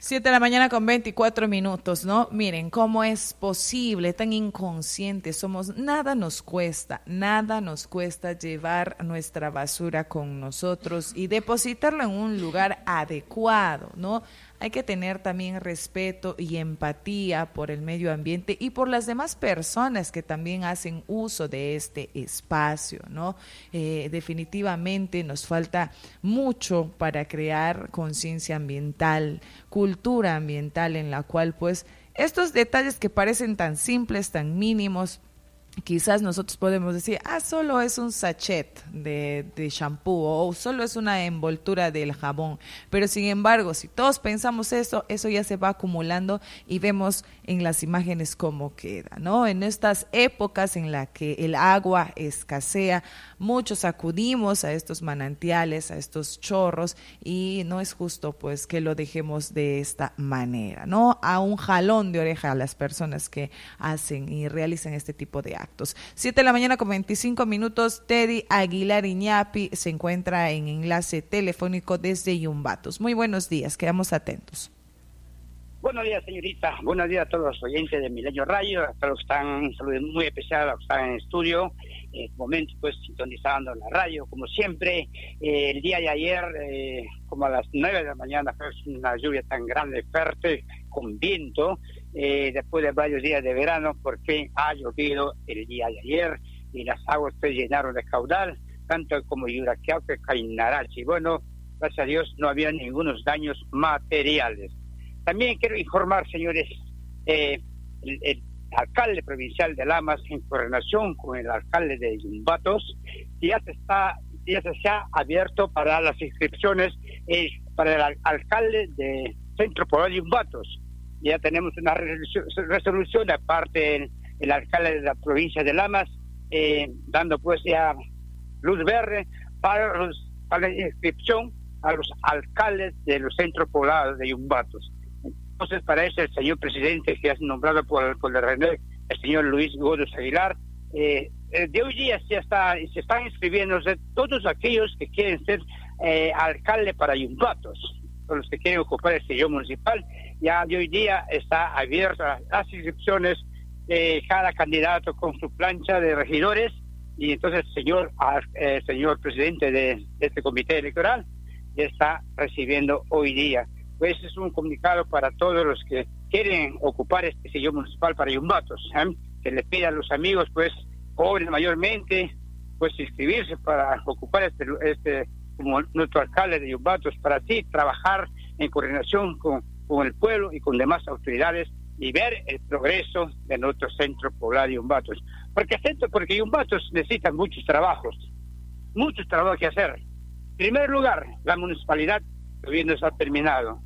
7 de la mañana con 24 minutos, ¿no? Miren, ¿cómo es posible? Tan inconscientes somos. Nada nos cuesta llevar nuestra basura con nosotros y depositarla en un lugar adecuado, ¿no? Hay que tener también respeto y empatía por el medio ambiente y por las demás personas que también hacen uso de este espacio, ¿no? Definitivamente nos falta mucho para crear conciencia ambiental, cultura ambiental en la cual pues estos detalles que parecen tan simples, tan mínimos, quizás nosotros podemos decir, solo es un sachet de shampoo o solo es una envoltura del jabón, pero sin embargo, si todos pensamos eso ya se va acumulando y vemos en las imágenes cómo queda, ¿no? En estas épocas en las que el agua escasea, muchos acudimos a estos manantiales, a estos chorros y no es justo pues que lo dejemos de esta manera, ¿no? A un jalón de oreja a las personas que hacen y realizan este tipo de actos. 7 de la mañana con 25 minutos, Teddy Aguilar Iñapi se encuentra en enlace telefónico desde Yumbatos. Muy buenos días, quedamos atentos. Buenos días, señorita. Buenos días a todos los oyentes de Milenio Radio, a todos los que están, un saludo muy especial a los que están en el estudio. En este momento, pues, sintonizando la radio, como siempre. El día de ayer, como a las 9 de la mañana, fue una lluvia tan grande, fuerte, con viento. Después de varios días de verano, por fin ha llovido el día de ayer y las aguas se llenaron de caudal, tanto como Yuraquiaca, Cainarachi. Bueno, gracias a Dios no había ningunos daños materiales. También quiero informar, señores, el alcalde provincial de Lamas, en coordinación con el alcalde de Yumbatos, ya se ha abierto para las inscripciones para el alcalde de Centro Poblado de Yumbatos. Ya tenemos una resolución, aparte el alcalde de la provincia de Lamas, dando pues ya luz verde para la inscripción a los alcaldes de los centros poblados de Yumbatos. Entonces, para eso el señor presidente, que es nombrado por el RENEC, el señor Luis Gómez Aguilar, de hoy día se están inscribiéndose todos aquellos que quieren ser alcalde para Yumbatos, los que quieren ocupar el sillón municipal. Ya de hoy día está abierta las inscripciones, cada candidato con su plancha de regidores, y entonces el señor presidente de este comité electoral ya está recibiendo hoy día. Pues es un comunicado para todos los que quieren ocupar este sillón municipal para Yumbatos, que le pida a los amigos, pues, jóvenes mayormente, pues, inscribirse para ocupar este como nuestro alcalde de Yumbatos, para así trabajar en coordinación con el pueblo y con demás autoridades y ver el progreso de nuestro centro poblado de Yumbatos. Porque Yumbatos necesita muchos trabajos que hacer. En primer lugar, la municipalidad todavía no se ha terminado.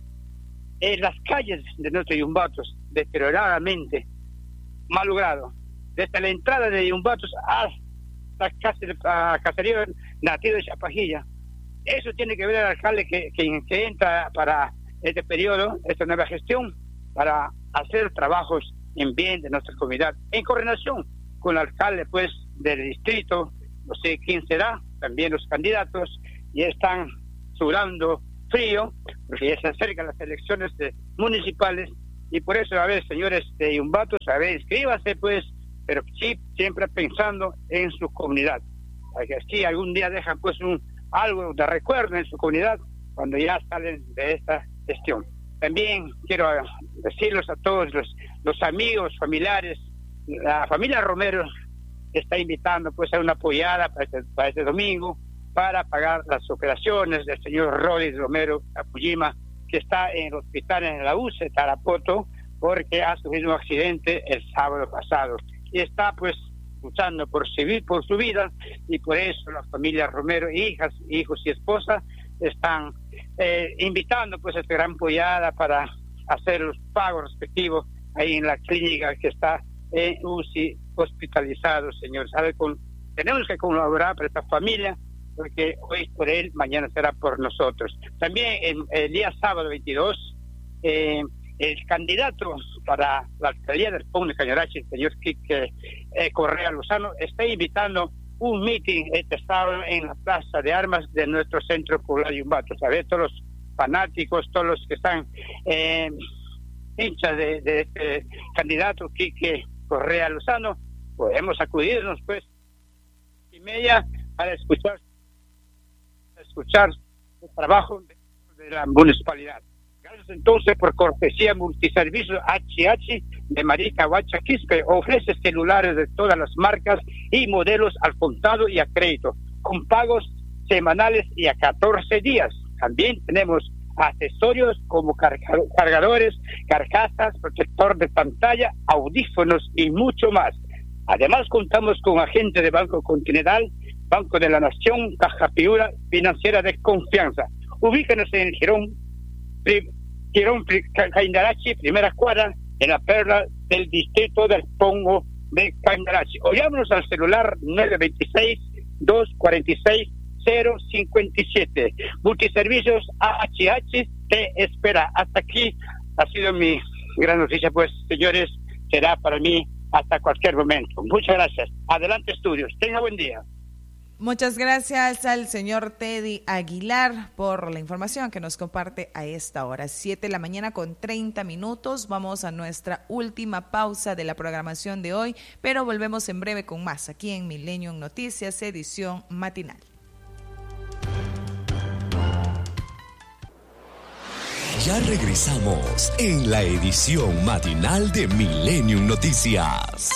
Las calles de nuestro Yumbatos, deterioradamente, malogrado. Desde la entrada de Yumbatos hasta casi a Caserío Nativo de Chapajilla. Eso tiene que ver el alcalde que entra para este periodo, esta nueva gestión, para hacer trabajos en bien de nuestra comunidad, en coordinación con el alcalde, pues, del distrito. No sé quién será, también los candidatos, y están sudando frío, porque ya se acercan las elecciones municipales, y por eso, a ver, señores de Yumbatos, a ver, inscríbase, pues, pero sí, siempre pensando en su comunidad, para que así algún día dejan, pues, algo de recuerdo en su comunidad, cuando ya salen de esta gestión. También quiero decirles a todos los amigos, familiares, la familia Romero está invitando, pues, a una apoyada para este domingo, para pagar las operaciones del señor Rodríguez Romero Apuyima, que está en el hospital en la UCE Tarapoto, porque ha sufrido un accidente el sábado pasado y está, pues, luchando por su vida, y por eso la familia Romero, hijos y esposa, están invitando, pues, a esta gran apoyada para hacer los pagos respectivos ahí en la clínica que está en UCI hospitalizado, señores. Tenemos que colaborar para esta familia, porque hoy es por él, mañana será por nosotros. También el día sábado 22, el candidato para la alcaldía del Pueblo de Cañarachi, el señor Quique Correa Lozano, está invitando un meeting este sábado en la Plaza de Armas de nuestro centro poblado de Yumbatos. A ver, todos fanáticos, todos los que están hinchas de este candidato Quique Correa Lozano, podemos acudirnos pues 1:30 para escuchar el trabajo de la municipalidad. Gracias entonces por cortesía Multiservicios HH de Marica Huacha Quispe. Ofrece celulares de todas las marcas y modelos al contado y a crédito, con pagos semanales y a 14 días. También tenemos accesorios como cargadores, carcasas, protector de pantalla, audífonos y mucho más. Además contamos con agentes de Banco Continental, Banco de la Nación, Caja Piura, financiera de confianza. Ubícanos en Girón Caindarachi, primera cuadra, en la perla del distrito del Pongo de Caindarachi. O llámanos al celular 926-246-057. Multiservicios HH te espera. Hasta aquí ha sido mi gran noticia, pues, señores, será para mí hasta cualquier momento. Muchas gracias. Adelante, estudios. Tenga buen día. Muchas gracias al señor Teddy Aguilar por la información que nos comparte a esta hora. 7:30 a.m. Vamos a nuestra última pausa de la programación de hoy, pero volvemos en breve con más aquí en Millennium Noticias, edición matinal. Ya regresamos en la edición matinal de Millennium Noticias.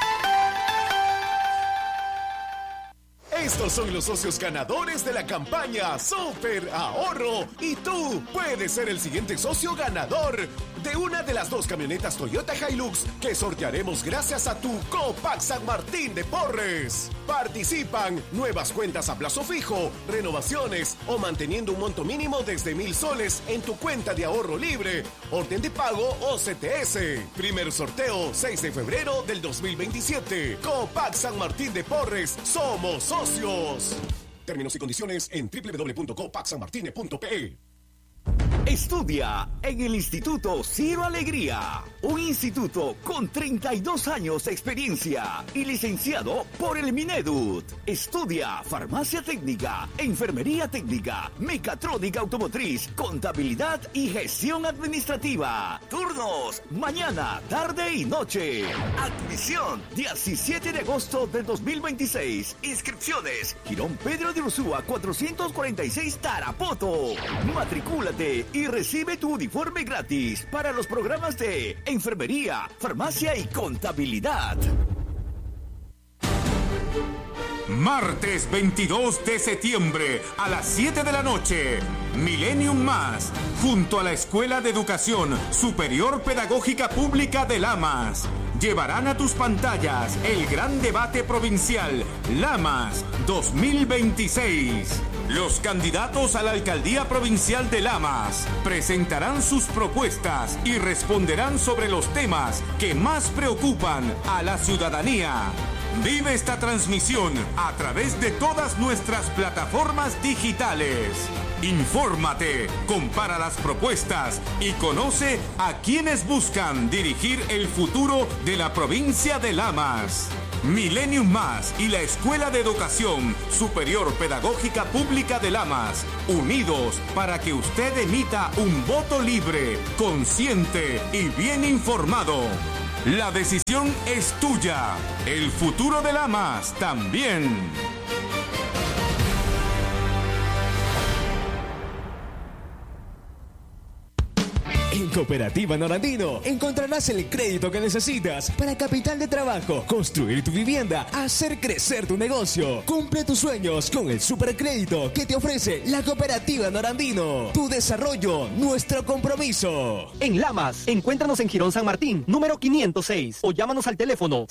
Estos son los socios ganadores de la campaña Super Ahorro y tú puedes ser el siguiente socio ganador de una de las 2 camionetas Toyota Hilux que sortearemos gracias a tu Copac San Martín de Porres. Participan nuevas cuentas a plazo fijo, renovaciones o manteniendo un monto mínimo desde 1,000 soles en tu cuenta de ahorro libre, orden de pago o CTS. Primer sorteo 6 de febrero del 2027. Copac San Martín de Porres, somos socios. Términos y condiciones en www.copacsanmartine.pe. Estudia en el Instituto Ciro Alegría, un instituto con 32 años de experiencia y licenciado por el Minedut. Estudia farmacia técnica, enfermería técnica, mecatrónica automotriz, contabilidad y gestión administrativa. Turnos, mañana, tarde y noche. Admisión, 17 de agosto del 2026. Inscripciones, Girón Pedro de Ursúa 446 Tarapoto. Matricúlate y recibe tu uniforme gratis para los programas de enfermería, farmacia y contabilidad. Martes 22 de septiembre a las 7 de la noche, Millennium Más, junto a la Escuela de Educación Superior Pedagógica Pública de Lamas, llevarán a tus pantallas el gran debate provincial Lamas 2026. Los candidatos a la alcaldía provincial de Lamas presentarán sus propuestas y responderán sobre los temas que más preocupan a la ciudadanía. Vive esta transmisión a través de todas nuestras plataformas digitales. Infórmate, compara las propuestas y conoce a quienes buscan dirigir el futuro de la provincia de Lamas. Millennium Más y la Escuela de Educación Superior Pedagógica Pública de Lamas, unidos para que usted emita un voto libre, consciente y bien informado. La decisión es tuya. El futuro de Lamas también. En Cooperativa Norandino encontrarás el crédito que necesitas para capital de trabajo, construir tu vivienda, hacer crecer tu negocio. Cumple tus sueños con el supercrédito que te ofrece la Cooperativa Norandino. Tu desarrollo, nuestro compromiso. En Lamas, encuéntranos en Girón San Martín, número 506, o llámanos al teléfono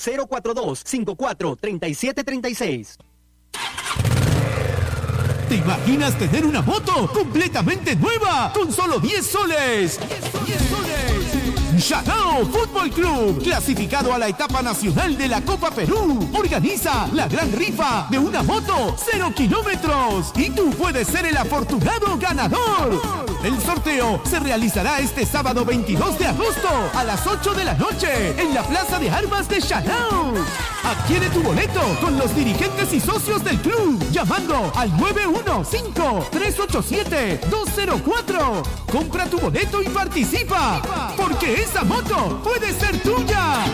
042-54-3736. ¿Te imaginas tener una moto completamente nueva con solo 10 soles? ¡10 soles! Chacao Fútbol Club, clasificado a la etapa nacional de la Copa Perú. Organiza la gran rifa de una moto 0 kilómetros y tú puedes ser el afortunado ganador. El sorteo se realizará este sábado 22 de agosto a las 8 de la noche en la Plaza de Armas de Chacao. Adquiere tu boleto con los dirigentes y socios del club llamando al 915-387-204. Compra tu boleto y participa, porque esa moto puede ser tuya.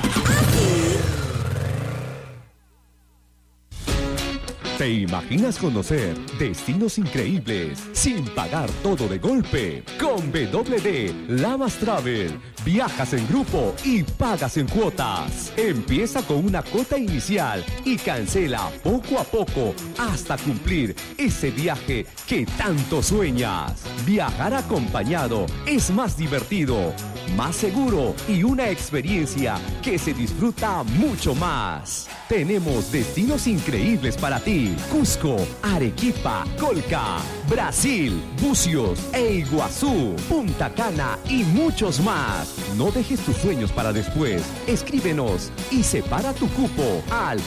¿Te imaginas conocer destinos increíbles sin pagar todo de golpe? Con WD Lamas Travel, viajas en grupo y pagas en cuotas. Empieza con una cuota inicial y cancela poco a poco hasta cumplir ese viaje que tanto sueñas. Viajar acompañado es más divertido, más seguro y una experiencia que se disfruta mucho más. Tenemos destinos increíbles para ti. Cusco, Arequipa, Colca, Brasil, Bucios e Iguazú, Punta Cana y muchos más. No dejes tus sueños para después. Escríbenos y separa tu cupo al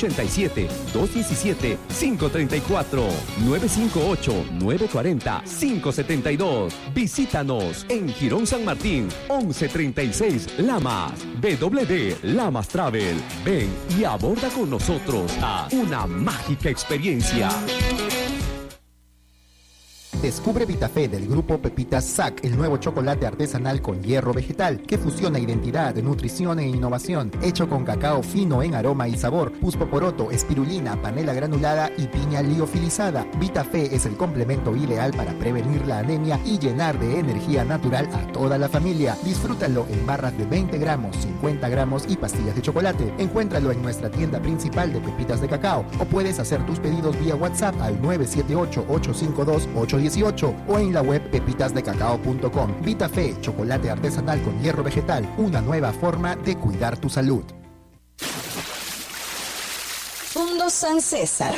987-217-534, 958-940-572. Visítanos en Jirón San Martín, 1136 Lamas. WD Lamas Travel. Ven y aborda con nosotros a una mágica experiencia. Descubre Vitafé del grupo Pepitas SAC, el nuevo chocolate artesanal con hierro vegetal que fusiona identidad, nutrición e innovación, hecho con cacao fino en aroma y sabor, puspoporoto, espirulina, panela granulada y piña liofilizada. Vitafé es el complemento ideal para prevenir la anemia y llenar de energía natural a toda la familia. Disfrútalo en barras de 20 gramos, 50 gramos y pastillas de chocolate. Encuéntralo en nuestra tienda principal de pepitas de cacao o puedes hacer tus pedidos vía WhatsApp al 978-852-810 o en la web pepitasdecacao.com. Vitafé, chocolate artesanal con hierro vegetal, una nueva forma de cuidar tu salud. Fundo San César.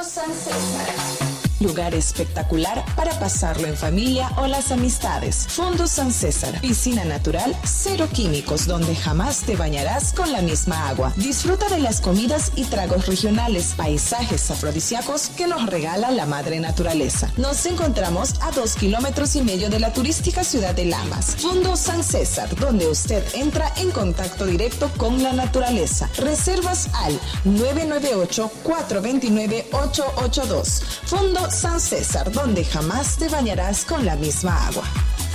Lugar espectacular para pasarlo en familia o las amistades. Fundo San César, piscina natural, cero químicos, donde jamás te bañarás con la misma agua. Disfruta de las comidas y tragos regionales, paisajes afrodisíacos que nos regala la madre naturaleza. Nos encontramos a 2,5 kilómetros de la turística ciudad de Lamas. Fundo San César, donde usted entra en contacto directo con la naturaleza. Reservas al 998-429-882. Fundo San César, donde jamás te bañarás con la misma agua.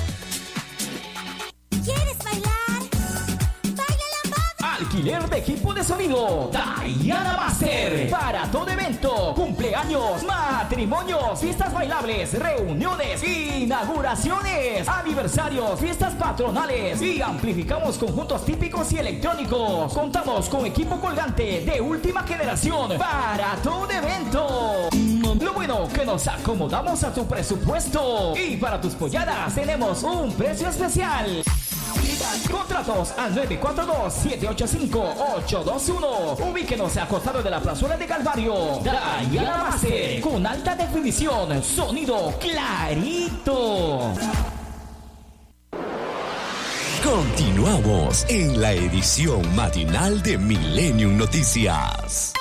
¿Quieres bailar? ¡Baila lambada! Alquiler de equipo de sonido Diana Master. Para todo evento, cumpleaños, matrimonios, fiestas bailables, reuniones, inauguraciones, aniversarios, fiestas patronales y amplificamos conjuntos típicos y electrónicos. Contamos con equipo colgante de última generación para todo evento. Lo bueno que nos acomodamos a tu presupuesto y para tus polladas tenemos un precio especial. Contratos al 942-785-821. Ubíquenos a costado de la plazuela de Calvario. Diana Master, con alta definición, sonido clarito. Continuamos en la edición matinal de Millennium Noticias.